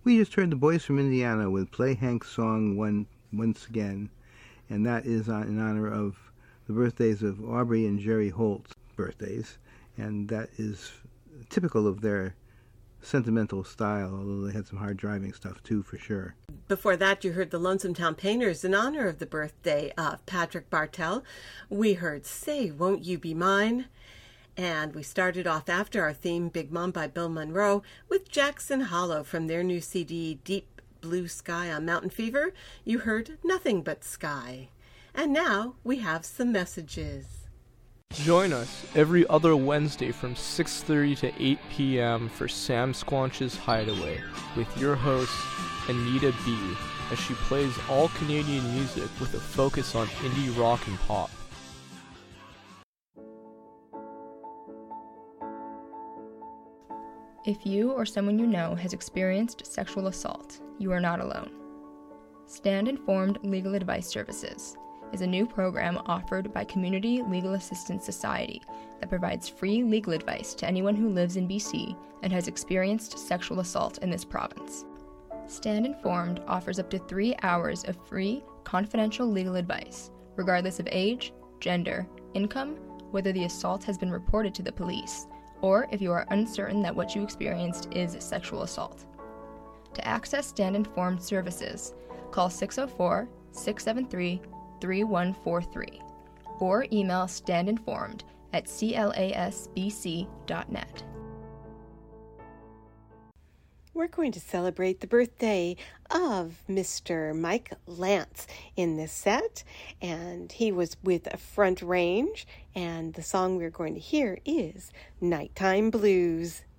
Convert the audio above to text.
We just heard the Boys from Indiana with Play Hank's Song Once Again, and that is in honor of the birthdays of Aubrey and Jerry Holt's birthdays, and that is typical of their sentimental style, although they had some hard driving stuff too, for sure. Before that, you heard the Lonesome Town Painters in honor of the birthday of Patrick Bartell. We heard Say Won't You Be Mine, and we started off after our theme, Big Mom by Bill Monroe, with Jackson Hollow from their new CD, Deep Blue Sky on Mountain Fever. You heard Nothing But Sky. And now we have some messages. Join us every other Wednesday from 6:30 to 8 p.m. for Sam Squanch's Hideaway with your host, Anita B., as she plays all Canadian music with a focus on indie rock and pop. If you or someone you know has experienced sexual assault, you are not alone. Stand Informed Legal Advice Services is a new program offered by Community Legal Assistance Society that provides free legal advice to anyone who lives in BC and has experienced sexual assault in this province. Stand Informed offers up to 3 hours of free, confidential legal advice, regardless of age, gender, income, whether the assault has been reported to the police, or if you are uncertain that what you experienced is sexual assault. To access Stand Informed services, call 604-673-3143 or email standinformed@clasbc.net. We're going to celebrate the birthday of Mr. Mike Lance in this set, and he was with Front Range, and the song we're going to hear is Nighttime Blues.